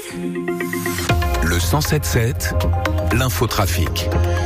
Le 107.7, l'infotrafic.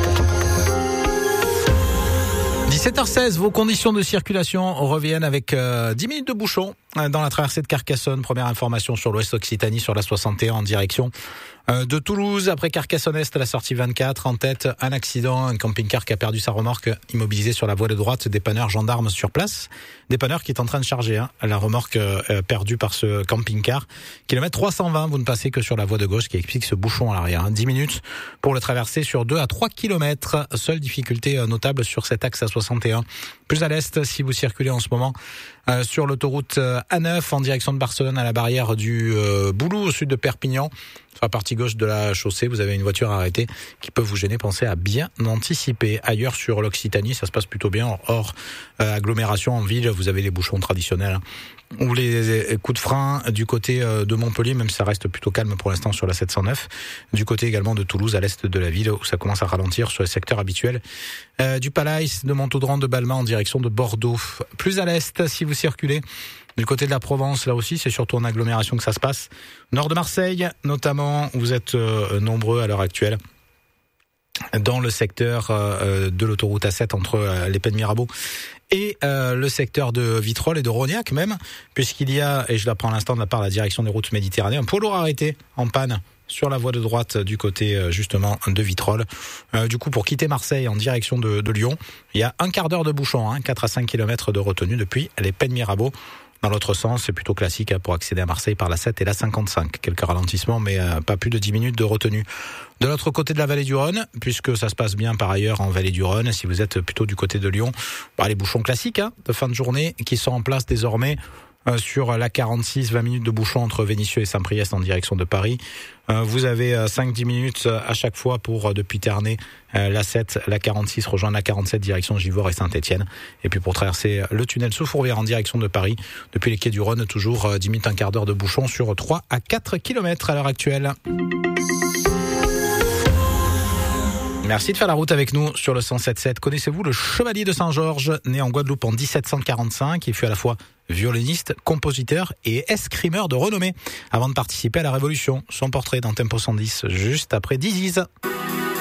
17h16, vos conditions de circulation reviennent avec 10 minutes de bouchon dans la traversée de Carcassonne. Première information sur l'Ouest Occitanie sur la 61 en direction de Toulouse. Après Carcassonne-Est, la sortie 24. En tête, un accident, un camping-car qui a perdu sa remorque immobilisé sur la voie de droite. Dépanneur gendarme sur place. Dépanneur qui est en train de charger la remorque perdue par ce camping-car. Kilomètre 320, vous ne passez que sur la voie de gauche qui explique ce bouchon à l'arrière. 10 minutes pour le traverser sur 2 à 3 kilomètres. Seule difficulté notable sur cet axe A61. Plus à l'est, si vous circulez en ce moment sur l'autoroute A9 en direction de Barcelone à la barrière du Boulou au sud de Perpignan. Sur la partie gauche de la chaussée, vous avez une voiture arrêtée qui peut vous gêner. Pensez à bien anticiper. Ailleurs sur l'Occitanie, ça se passe plutôt bien. Hors agglomération en ville, vous avez les bouchons traditionnels ou les coups de frein du côté de Montpellier, même si ça reste plutôt calme pour l'instant sur la 709. Du côté également de Toulouse, à l'est de la ville, où ça commence à ralentir sur les secteurs habituels du Palais, de Montaudran, de Balma en direction de Bordeaux. Plus à l'est, si vous circulez du côté de la Provence, là aussi, c'est surtout en agglomération que ça se passe. Nord de Marseille, notamment, vous êtes nombreux à l'heure actuelle dans le secteur de l'autoroute A7 entre l'Épée de Mirabeau et le secteur de Vitrolles et de Rognac même, puisqu'il y a, et je l'apprends à l'instant de la part de la direction des routes méditerranéennes, un poids lourd arrêté en panne sur la voie de droite du côté justement de Vitrolles. Du coup, pour quitter Marseille en direction de Lyon, il y a un quart d'heure de bouchon, 4 à 5 km de retenue depuis l'Épée de Mirabeau. Dans l'autre sens, c'est plutôt classique pour accéder à Marseille par la 7 et la 55. Quelques ralentissements, mais pas plus de 10 minutes de retenue. De l'autre côté de la vallée du Rhône, puisque ça se passe bien par ailleurs en vallée du Rhône, si vous êtes plutôt du côté de Lyon, les bouchons classiques de fin de journée qui sont en place désormais sur la 46, 20 minutes de bouchon entre Vénissieux et Saint-Priest en direction de Paris. Vous avez 5-10 minutes à chaque fois pour, depuis Ternay, la 7, la 46, rejoindre la 47 direction Givors et Saint-Etienne. Et puis pour traverser le tunnel sous Fourvière en direction de Paris, depuis les quais du Rhône, toujours 10 minutes, un quart d'heure de bouchon sur 3 à 4 km à l'heure actuelle. Merci de faire la route avec nous sur le 107.7. Connaissez-vous le Chevalier de Saint-Georges, né en Guadeloupe en 1745? Il fut à la fois violoniste, compositeur et escrimeur de renommée avant de participer à la Révolution. Son portrait dans Tempo 110, juste après Disease.